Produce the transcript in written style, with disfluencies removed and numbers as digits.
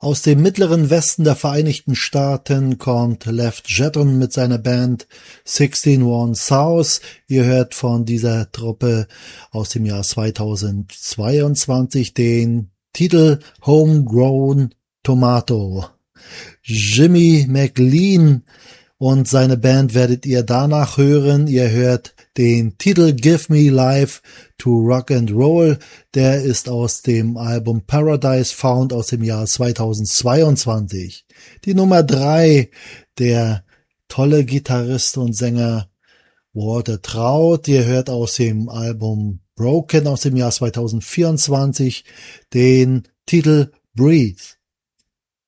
Aus dem mittleren Westen der Vereinigten Staaten kommt Left Jetton mit seiner Band 161 South. Ihr hört von dieser Truppe aus dem Jahr 2022 den Titel Homegrown Tomato. Jimmy McLean und seine Band werdet ihr danach hören. Ihr hört den Titel Give Me Life to Rock and Roll. Der ist aus dem Album Paradise Found aus dem Jahr 2022. Die Nummer 3, der tolle Gitarrist und Sänger Walter Trout. Ihr hört aus dem Album Broken aus dem Jahr 2024 den Titel Breathe.